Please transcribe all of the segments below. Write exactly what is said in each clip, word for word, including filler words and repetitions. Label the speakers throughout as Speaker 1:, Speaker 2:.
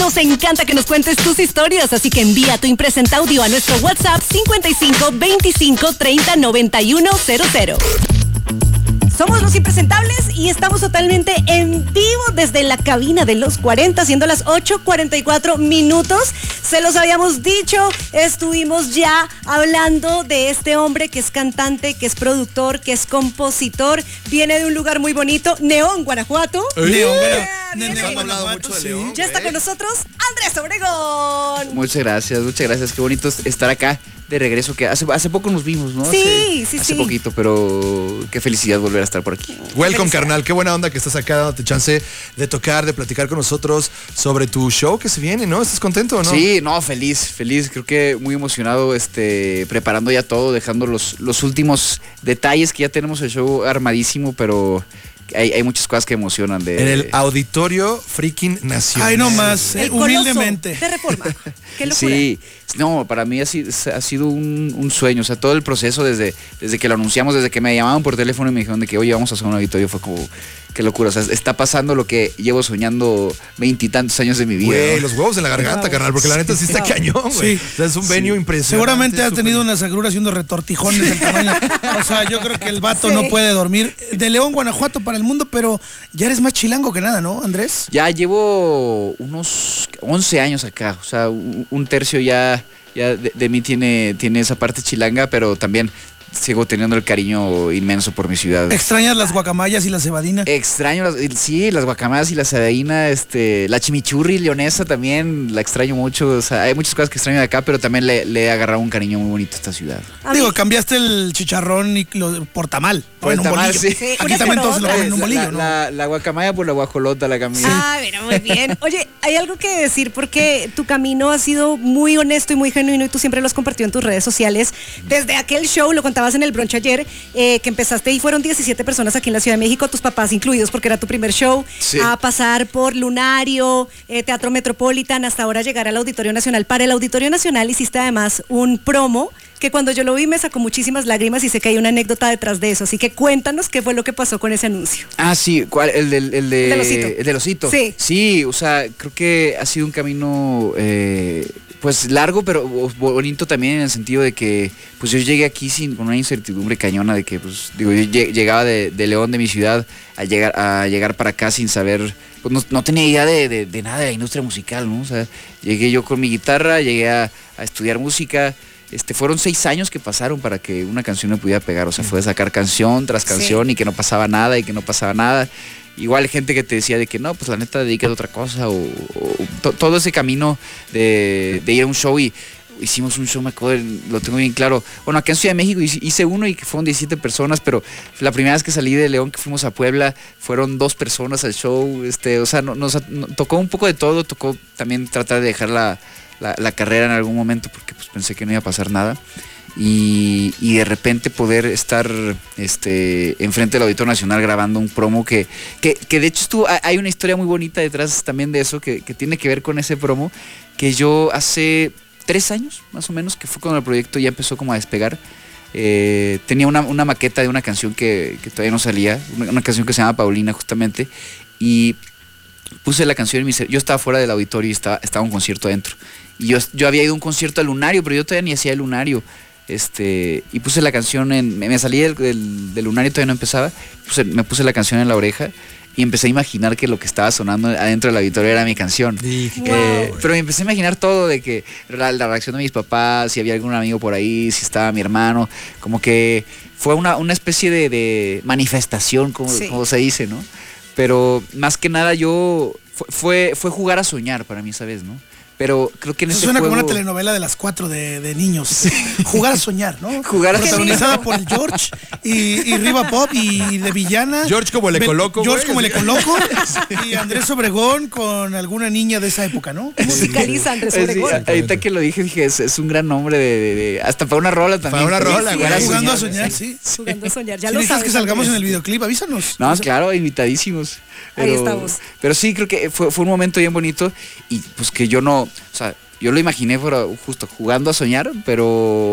Speaker 1: Nos encanta que nos cuentes tus historias, así que envía tu impresenta audio a nuestro WhatsApp cincuenta y cinco veinticinco treinta noventa y uno cero cero. Somos Los Impresentables y estamos totalmente en vivo desde la cabina de Los cuarenta, siendo las ocho cuarenta y cuatro minutos. Se los habíamos dicho, estuvimos ya hablando de este hombre que es cantante, que es productor, que es compositor, viene de un lugar muy bonito, León, Guanajuato.
Speaker 2: León,
Speaker 1: bueno,
Speaker 2: León, Guanajuato, sí. León,
Speaker 1: ya está con nosotros Andrés Obregón.
Speaker 3: Muchas gracias, muchas gracias, qué bonito estar acá de regreso, que hace, hace poco nos vimos, ¿no?
Speaker 1: Sí,
Speaker 3: hace,
Speaker 1: sí,
Speaker 3: hace
Speaker 1: sí.
Speaker 3: poquito, pero qué felicidad volver a estar por aquí.
Speaker 2: Welcome, carnal, qué buena onda que estás acá, dándote chance de tocar, de platicar con nosotros sobre tu show que se viene, ¿no? ¿Estás contento o no?
Speaker 3: Sí, no, feliz, feliz, creo que muy emocionado, este, preparando ya todo, dejando los, los últimos detalles, que ya tenemos el show armadísimo, pero hay, hay muchas cosas que emocionan. De,
Speaker 2: en el Auditorio Freaking Nacional.
Speaker 4: Ay, no más,
Speaker 1: El
Speaker 4: eh, humildemente.
Speaker 1: Coloso de Reforma. Qué locura.
Speaker 3: Sí, no, para mí ha sido, ha sido un, un sueño, o sea, todo el proceso desde, desde que lo anunciamos, desde que me llamaban por teléfono y me dijeron de que, oye, vamos a hacer un auditorio, fue como, qué locura, o sea, está pasando lo que llevo soñando veintitantos años de mi vida.
Speaker 2: Güey,
Speaker 3: ¿no?
Speaker 2: los huevos en la garganta,
Speaker 1: Wow.
Speaker 2: carnal, porque la neta sí está
Speaker 1: Wow.
Speaker 2: cañón, güey.
Speaker 4: Sí.
Speaker 2: O sea, es un venue
Speaker 3: Sí.
Speaker 2: impresionante.
Speaker 4: Seguramente has
Speaker 2: súper-
Speaker 4: tenido unas agruras haciendo retortijones del tamaño. O sea, yo creo que el vato
Speaker 1: Sí.
Speaker 4: no puede dormir. De León, Guanajuato para el mundo, pero ya eres más chilango que nada, ¿no, Andrés?
Speaker 3: Ya llevo unos once años acá, o sea, un, un tercio ya, ya de, de mí tiene, tiene esa parte chilanga, pero también sigo teniendo el cariño inmenso por mi ciudad.
Speaker 4: ¿Extrañas las guacamayas y la cebadina?
Speaker 3: Extraño, las, sí, las guacamadas y la cebadina, este, la chimichurri leonesa también, la extraño mucho, o sea, hay muchas cosas que extraño de acá, pero también le, le he agarrado un cariño muy bonito a esta ciudad.
Speaker 1: A mí-
Speaker 4: Digo, cambiaste el chicharrón y lo, por tamal.
Speaker 3: Por
Speaker 4: en un
Speaker 3: tamal,
Speaker 4: bolillo.
Speaker 3: sí.
Speaker 1: Sí,
Speaker 4: Aquí
Speaker 1: una
Speaker 4: también
Speaker 1: por
Speaker 4: todos se lo
Speaker 1: otra.
Speaker 4: ponen en un
Speaker 3: La,
Speaker 4: bolillo,
Speaker 3: la,
Speaker 4: ¿no?
Speaker 3: la, la guacamaya por la guajolota, la camisa.
Speaker 1: Ah, mira, muy bien. Oye, hay algo que decir porque tu camino ha sido muy honesto y muy genuino y tú siempre lo has compartido en tus redes sociales. Desde aquel show, lo contabas en el brunch ayer, eh, que empezaste y fueron diecisiete personas aquí en la Ciudad de México, tus papás incluidos porque era tu primer show,
Speaker 3: Sí.
Speaker 1: a pasar por Lunario, eh, Teatro Metropolitan, hasta ahora llegar al Auditorio Nacional. Para el Auditorio Nacional hiciste además un promo que cuando yo lo vi me sacó muchísimas lágrimas y sé que hay una anécdota detrás de eso. Así que cuéntanos qué fue lo que pasó con ese anuncio.
Speaker 3: Ah, sí, ¿cuál? El del, el de,
Speaker 1: El del osito.
Speaker 3: El del osito.
Speaker 1: Sí.
Speaker 3: Sí, o sea, creo que ha sido un camino, eh, pues largo, pero bonito también en el sentido de que, pues yo llegué aquí sin, con una incertidumbre cañona de que, pues, digo, yo lleg- llegaba de, de León, de mi ciudad, a llegar, a llegar para acá sin saber, pues no, no tenía idea de, de, de nada de la industria musical, ¿no? O sea, llegué yo con mi guitarra, llegué a, a estudiar música. Este, fueron seis años que pasaron para que una canción me pudiera pegar, o sea, fue sacar canción tras canción
Speaker 1: Sí.
Speaker 3: y que no pasaba nada y que no pasaba nada. Igual gente que te decía de que no, pues la neta dedícate a otra cosa, o, o to- todo ese camino de, de ir a un show y hicimos un show, me acuerdo, lo tengo bien claro. Bueno, acá en Ciudad de México hice hice uno y que fueron diecisiete personas, pero la primera vez que salí de León, que fuimos a Puebla, fueron dos personas al show, este, o sea, no- nos no- tocó un poco de todo, tocó también tratar de dejar la, la, la carrera en algún momento, porque pues pensé que no iba a pasar nada. Y, y de repente poder estar este, enfrente del Auditorio Nacional grabando un promo que, que, que de hecho estuvo, hay- hay una historia muy bonita detrás también de eso que, que tiene que ver con ese promo, que yo hace tres años más o menos, que fue cuando el proyecto ya empezó como a despegar, eh, tenía una, una maqueta de una canción que, que todavía no salía, una, una canción que se llama Paulina justamente, y puse la canción en mi cel- yo estaba fuera del auditorio y estaba, estaba un concierto adentro, y yo, yo había ido a un concierto al Lunario, pero yo todavía ni hacía el Lunario. Este, y puse la canción en, me, me salí del, del, del Lunario, todavía no empezaba, puse, me puse la canción en la oreja y empecé a imaginar que lo que estaba sonando adentro del auditorio era mi canción.
Speaker 2: Sí,
Speaker 1: Wow.
Speaker 3: Eh, pero me empecé a imaginar todo, de que la, la reacción de mis papás, si había algún amigo por ahí, si estaba mi hermano, como que fue una, una especie de, de manifestación, como,
Speaker 1: Sí.
Speaker 3: como se dice, ¿no? Pero más que nada yo, fue, fue, fue jugar a soñar para mí esa vez, ¿no? Pero creo que en
Speaker 4: Eso
Speaker 3: ese
Speaker 4: suena
Speaker 3: juego...
Speaker 4: como una telenovela de las cuatro de, de niños. Jugar a soñar, ¿no?
Speaker 3: Jugar a
Speaker 4: Protagonizada
Speaker 1: soñar.
Speaker 4: por el George y, y Riva Pop y de villana.
Speaker 2: George como el
Speaker 4: Be-
Speaker 2: Ecoloco,
Speaker 4: George
Speaker 2: güey.
Speaker 4: como el Ecoloco. Y Andrés Obregón con alguna niña de esa época, ¿no?
Speaker 1: Musicaliza Andrés
Speaker 3: Eh, sí,
Speaker 1: Obregón.
Speaker 3: ahorita que lo dije, dije, es, es un gran nombre de, de- de- hasta para una rola también.
Speaker 2: Para una rola,
Speaker 1: Sí,
Speaker 2: güey.
Speaker 1: sí,
Speaker 4: Jugando a
Speaker 3: soñar.
Speaker 4: soñar, sí.
Speaker 1: Jugando a soñar, ya
Speaker 4: Si
Speaker 1: lo
Speaker 4: necesitas
Speaker 1: sabes.
Speaker 4: que salgamos en
Speaker 1: Andrés.
Speaker 4: el videoclip, avísanos.
Speaker 3: No, claro, invitadísimos.
Speaker 1: Ahí estamos.
Speaker 3: Pero sí, creo que fue, fue un momento bien bonito y pues que yo no, o sea, yo lo imaginé fuera justo jugando a soñar, pero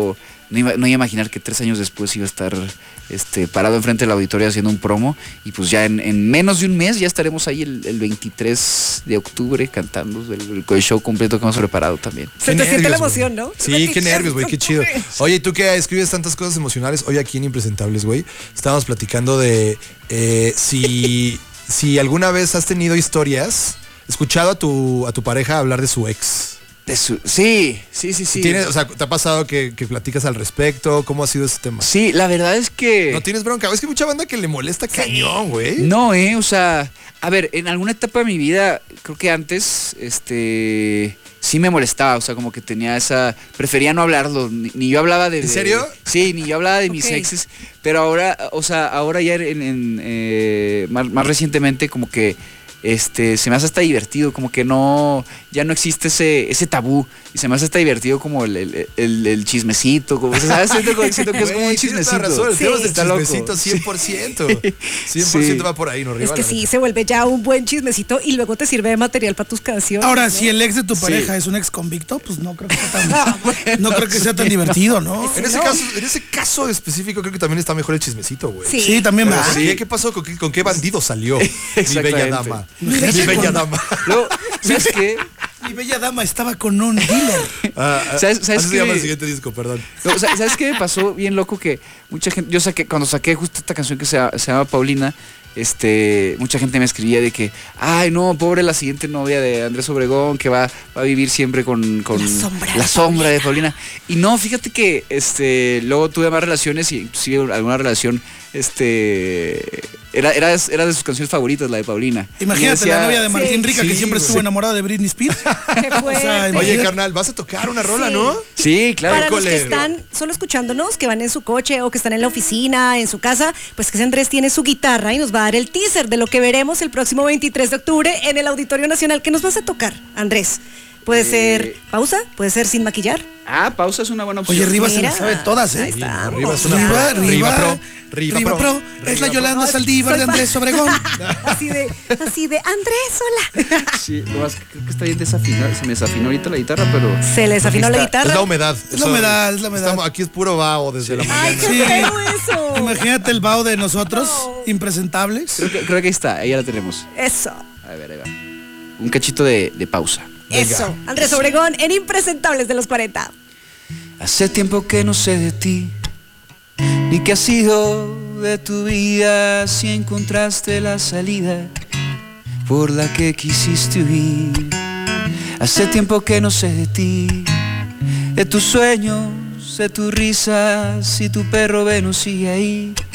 Speaker 3: no iba, no iba a imaginar que tres años después iba a estar este, parado enfrente del auditorio haciendo un promo. Y pues ya en, en menos de un mes ya estaremos ahí el, el veintitrés de octubre cantando el, el, el show completo que hemos preparado también.
Speaker 1: Se te
Speaker 2: Qué
Speaker 1: siente la
Speaker 2: nervios,
Speaker 1: emoción,
Speaker 2: güey.
Speaker 1: ¿no?
Speaker 2: Sí, qué nervios, güey, qué chido. Oye, tú que escribes tantas cosas emocionales, hoy aquí en Impresentables, güey, estábamos platicando de eh, si, si alguna vez has tenido historias, escuchado a tu, a tu pareja hablar de su ex.
Speaker 3: De su, sí, sí, sí, sí.
Speaker 2: ¿Tienes, o sea, ¿te ha pasado que, que platicas al respecto? ¿Cómo ha sido ese tema?
Speaker 3: Sí, la verdad es que...
Speaker 2: No tienes bronca. Es que hay mucha banda que le molesta cañón, güey.
Speaker 3: No, eh, o sea, a ver, en alguna etapa de mi vida, creo que antes, este, sí me molestaba, o sea, como que tenía esa, prefería no hablarlo, ni, ni yo hablaba de...
Speaker 2: ¿En serio?
Speaker 3: de- sí, ni yo hablaba de mis
Speaker 1: Ok.
Speaker 3: exes, pero ahora, o sea, ahora ya en, en, eh, más, más recientemente como que... Este, se me hace hasta divertido, como que no, ya no existe ese, ese tabú, y se me hace hasta divertido como el, el, el, el chismecito, como, ¿sabes? Siento, que- siento que es como un
Speaker 2: Güey, tienes toda
Speaker 3: chismecito.
Speaker 2: razón, el
Speaker 1: Sí.
Speaker 2: tema del
Speaker 3: Está loco.
Speaker 2: chismecito cien por ciento.
Speaker 3: Sí.
Speaker 2: cien por ciento
Speaker 3: Sí.
Speaker 2: va por ahí, no
Speaker 1: Es
Speaker 2: arriba.
Speaker 1: que
Speaker 2: la
Speaker 1: sí,
Speaker 2: neta.
Speaker 1: se vuelve ya un buen chismecito y luego te sirve de material para tus canciones.
Speaker 4: Ahora,
Speaker 1: ¿no?
Speaker 4: si el ex de tu pareja es un ex convicto, pues no creo que sea tan, no creo que sea tan divertido, ¿no?
Speaker 2: En ese,
Speaker 1: No.
Speaker 2: caso, en ese caso específico creo que también está mejor el chismecito, güey.
Speaker 1: Sí.
Speaker 4: Sí, también
Speaker 2: Pero
Speaker 4: va.
Speaker 2: sí, ¿qué pasó? ¿Con qué, con qué bandido salió? Mi
Speaker 3: Exactamente.
Speaker 2: bella dama. Mi bella dama.
Speaker 3: Luego, ¿sabes qué?
Speaker 4: Mi bella dama estaba con un dealer.
Speaker 2: Ah, ah,
Speaker 3: ¿Sabes- sabes
Speaker 2: así se
Speaker 3: qué?
Speaker 2: llama el siguiente disco, perdón.
Speaker 3: No, o sea, ¿sabes qué me pasó bien loco? Que mucha gente, yo saqué, cuando saqué justo esta canción que se, se llama Paulina, este, mucha gente me escribía de que, ay no, pobre la siguiente novia de Andrés Obregón, que va, va a vivir siempre con, con
Speaker 1: La sombra
Speaker 3: la
Speaker 1: de
Speaker 3: sombra de Paulina. Y no, fíjate que este, luego tuve más relaciones y inclusive alguna relación, este, era, era, era de sus canciones favoritas, la de Paulina.
Speaker 4: Imagínate
Speaker 3: Y
Speaker 4: la
Speaker 3: decía-
Speaker 4: novia de Martín
Speaker 1: Sí.
Speaker 4: Rica que
Speaker 2: Sí,
Speaker 4: siempre
Speaker 2: güey.
Speaker 4: estuvo enamorada de Britney Spears.
Speaker 1: Qué fuerte.
Speaker 4: O sea,
Speaker 2: Oye,
Speaker 4: Oye,
Speaker 2: carnal, vas a tocar una rola,
Speaker 1: Sí.
Speaker 2: ¿no?
Speaker 3: Sí, claro.
Speaker 1: Para los que
Speaker 2: Híjole.
Speaker 1: están solo escuchándonos, que van en su coche o que están en la oficina, en su casa, pues que ese Andrés tiene su guitarra y nos va a dar el teaser de lo que veremos el próximo veintitrés de octubre en el Auditorio Nacional. ¿Qué nos vas a tocar, Andrés? Puede
Speaker 3: Eh,
Speaker 1: ser pausa, puede ser sin maquillar.
Speaker 3: Ah, pausa es una buena opción.
Speaker 4: Oye, Rivas se
Speaker 1: Mira,
Speaker 4: las sabe todas,
Speaker 1: ahí
Speaker 4: ¿eh?
Speaker 1: está.
Speaker 2: Riva es una
Speaker 4: Riva,
Speaker 2: pro.
Speaker 4: Riva,
Speaker 2: Riva Pro. Riva,
Speaker 4: Riva
Speaker 2: Pro.
Speaker 4: Pro. Es la
Speaker 2: Riva
Speaker 4: Yolanda
Speaker 1: Pro.
Speaker 4: Saldívar de
Speaker 1: Soy
Speaker 4: Andrés Obregón.
Speaker 1: Así de, así de, Andrés, hola.
Speaker 3: Sí, lo más que creo que está bien desafinado. Se me desafinó ahorita la guitarra, pero.
Speaker 1: Se le desafinó la
Speaker 3: Está-
Speaker 1: guitarra.
Speaker 2: Es la humedad.
Speaker 4: Es la humedad, es la humedad.
Speaker 2: Estamos- aquí es puro vaho desde la
Speaker 1: Ay,
Speaker 2: mañana.
Speaker 1: qué
Speaker 4: Sí.
Speaker 1: feo eso.
Speaker 4: Imagínate el vaho de nosotros,
Speaker 1: No.
Speaker 4: impresentables.
Speaker 3: Creo que, creo que ahí está, ahí ya la tenemos.
Speaker 1: Eso,
Speaker 3: A ver, ahí va. Un cachito de, de pausa.
Speaker 1: eso. Andrés Obregón en Impresentables de los cuarenta.
Speaker 3: Hace tiempo que no sé de ti, ni qué ha sido de tu vida, si encontraste la salida por la que quisiste huir. Hace tiempo que no sé de ti, de tus sueños, de tus risas, si tu perro Venus sigue ahí.